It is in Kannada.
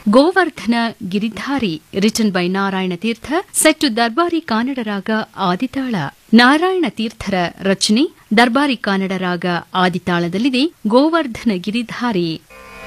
Govardhana Giridhari written by Narayana Tirtha set to Darbari Kannada ರಾಗ ಆದಿತಾಳ. ನಾರಾಯಣ ತೀರ್ಥರ ರಚನೆ ದರ್ಬಾರಿ ಕನ್ನಡ ರಾಗ ಆದಿತಾಳದಲ್ಲಿದೆ ಗೋವರ್ಧನ ಗಿರಿಧಾರಿ.